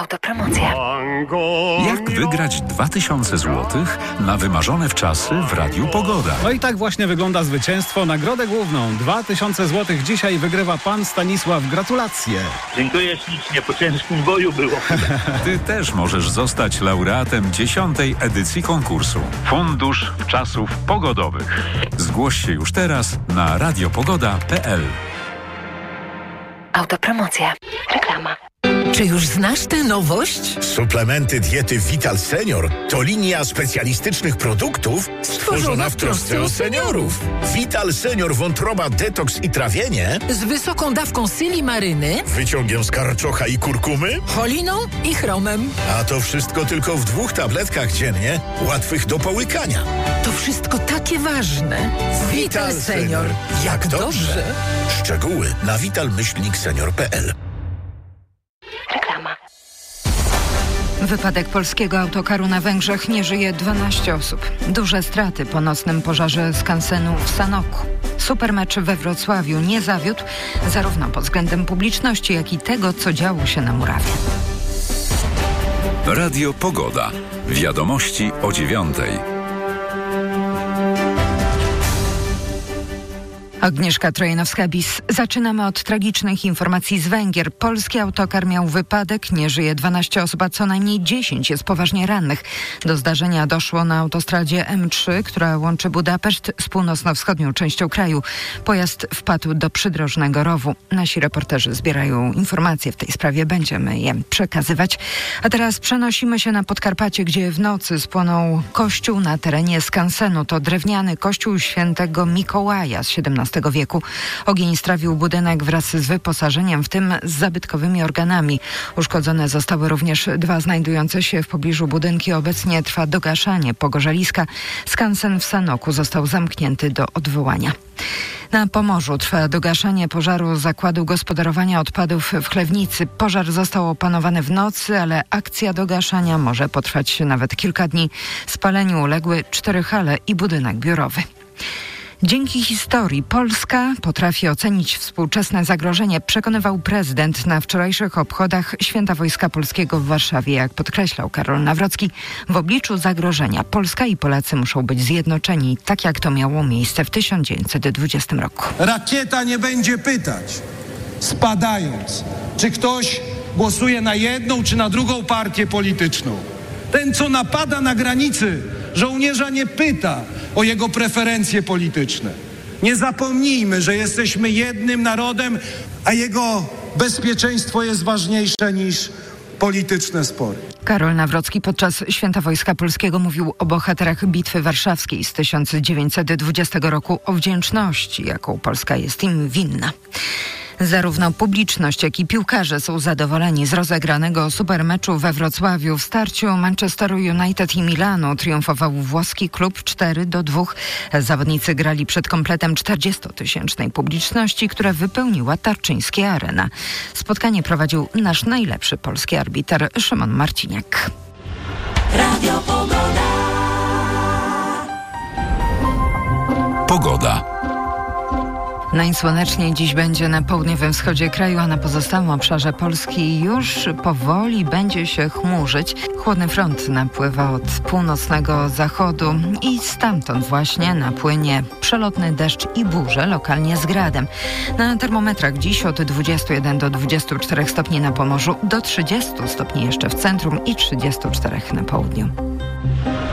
Autopromocja. Jak wygrać 2000 zł na wymarzone wczasy w Radiu Pogoda? No i tak właśnie wygląda zwycięstwo. Nagrodę główną 2000 zł dzisiaj wygrywa pan Stanisław. Gratulacje. Dziękuję ślicznie, po ciężkim boju było. Ty też możesz zostać laureatem 10. edycji konkursu. Fundusz Wczasów Pogodowych. Zgłoś się już teraz na radiopogoda.pl. Autopromocja. Reklama. Czy już znasz tę nowość? Suplementy diety Vital Senior to linia specjalistycznych produktów stworzona w trosce o seniorów. Vital Senior wątroba detoks i trawienie Z wysoką dawką silimaryny, wyciągiem z karczocha i kurkumy, choliną i chromem. a to wszystko tylko w 2 tabletkach dziennie, łatwych do połykania. To wszystko takie ważne. Vital Senior. Jak dobrze. Szczegóły na vital-senior.pl. Reklama. Wypadek polskiego autokaru na Węgrzech, nie żyje 12 osób. Duże straty po nocnym pożarze skansenu w Sanoku. Supermecz we Wrocławiu nie zawiódł zarówno pod względem publiczności, jak i tego, co działo się na murawie. Radio Pogoda. Wiadomości o 9:00. Agnieszka Trojanowska-Bis. Zaczynamy od tragicznych informacji z Węgier. Polski autokar miał wypadek, nie żyje 12 osób, a co najmniej 10 jest poważnie rannych. Do zdarzenia doszło na autostradzie M3, która łączy Budapeszt z północno-wschodnią częścią kraju. Pojazd wpadł do przydrożnego rowu. Nasi reporterzy zbierają informacje w tej sprawie, będziemy je przekazywać. A teraz przenosimy się na Podkarpacie, gdzie w nocy spłonął kościół na terenie skansenu. To drewniany kościół świętego Mikołaja z XVII wieku. Ogień strawił budynek wraz z wyposażeniem, w tym z zabytkowymi organami. Uszkodzone zostały również 2 znajdujące się w pobliżu budynki. Obecnie trwa dogaszanie pogorzeliska. Skansen w Sanoku został zamknięty do odwołania. Na Pomorzu trwa dogaszanie pożaru zakładu gospodarowania odpadów w Chlewnicy. Pożar został opanowany w nocy, ale akcja dogaszania może potrwać nawet kilka dni. Spaleniu uległy 4 hale i budynek biurowy. Dzięki historii Polska potrafi ocenić współczesne zagrożenie, przekonywał prezydent na wczorajszych obchodach Święta Wojska Polskiego w Warszawie. Jak podkreślał Karol Nawrocki, w obliczu zagrożenia Polska i Polacy muszą być zjednoczeni, tak jak to miało miejsce w 1920 roku. Rakieta nie będzie pytać, spadając, czy ktoś głosuje na jedną czy na drugą partię polityczną. Ten, co napada na granicy, żołnierza nie pyta o jego preferencje polityczne. Nie zapomnijmy, że jesteśmy jednym narodem, a jego bezpieczeństwo jest ważniejsze niż polityczne spory. Karol Nawrocki podczas Święta Wojska Polskiego mówił o bohaterach Bitwy Warszawskiej z 1920 roku, o wdzięczności, jaką Polska jest im winna. Zarówno publiczność, jak i piłkarze są zadowoleni z rozegranego supermeczu we Wrocławiu. W starciu Manchesteru United i Milanu triumfował włoski klub 4-2. Zawodnicy grali przed kompletem 40-tysięcznej publiczności, która wypełniła Tarczyńskie Arena. Spotkanie prowadził nasz najlepszy polski arbiter Szymon Marciniak. Radio Pogoda. Pogoda. Najsłoneczniej dziś będzie na południowym wschodzie kraju, a na pozostałym obszarze Polski już powoli będzie się chmurzyć. Chłodny front napływa od północnego zachodu i stamtąd właśnie napłynie przelotny deszcz i burze, lokalnie z gradem. Na termometrach dziś od 21 do 24 stopni na Pomorzu, do 30 stopni jeszcze w centrum i 34 na południu.